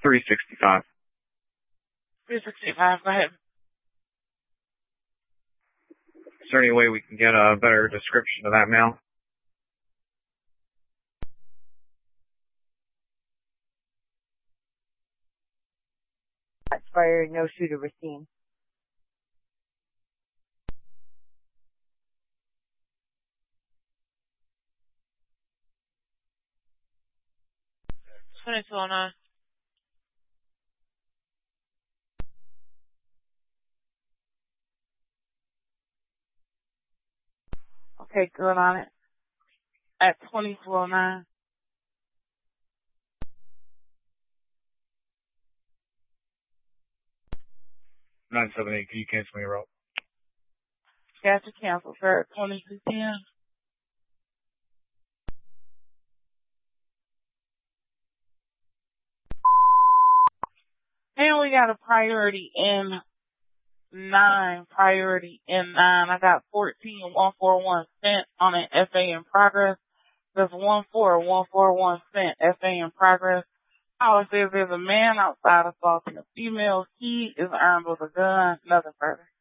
365. 365, go ahead. Is there any way we can get a better description of that mail? Expired, no shooter was seen. $22.09. Okay, good on it. At 22:09. 978, can you cancel me a route? Got to cancel, sir, at 22:10. And we got a priority in 9. I got 14,141 cents on an FA in progress. There's 14,141 cent FA in progress. Policy says there's a man outside assaulting a female. He is armed with a gun. Nothing further.